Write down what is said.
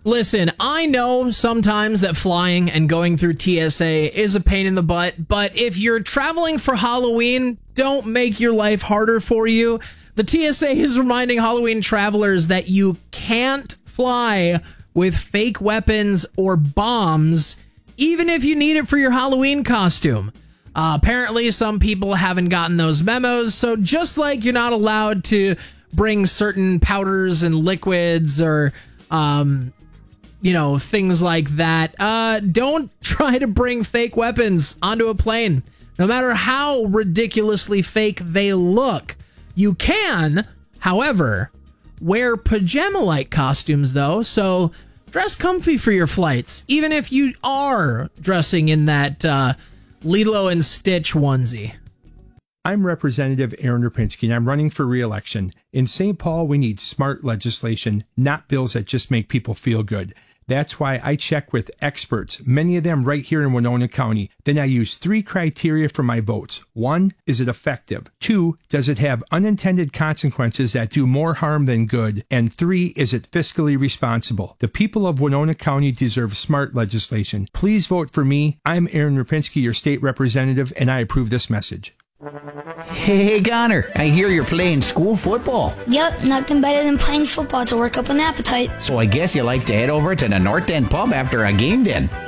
Listen, I know sometimes that flying and going through TSA is a pain in the butt, but if you're traveling for Halloween, don't make your life harder for you. The TSA is reminding Halloween travelers that you can't fly with fake weapons or bombs, even if you need it for your Halloween costume. Apparently, some people haven't gotten those memos, so just like you're not allowed to bring certain powders and liquids or things like that. Don't try to bring fake weapons onto a plane, no matter how ridiculously fake they look. You can, however, wear pajama-like costumes, though, so dress comfy for your flights, even if you are dressing in that Lilo and Stitch onesie. I'm Representative Aaron Rapinski, and I'm running for re-election. In St. Paul, we need smart legislation, not bills that just make people feel good. That's why I check with experts, many of them right here in Winona County. Then I use 3 criteria for my votes. 1, is it effective? 2, does it have unintended consequences that do more harm than good? And 3, is it fiscally responsible? The people of Winona County deserve smart legislation. Please vote for me. I'm Aaron Rapinski, your state representative, and I approve this message. Hey, Connor, I hear you're playing school football. Yep, nothing better than playing football to work up an appetite. So I guess you like to head over to the North End pub after a game then.